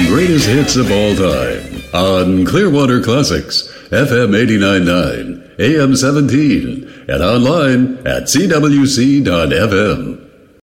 greatest hits of all time on Clearwater Classics, FM 89.9, AM 17, and online at cwc.fm.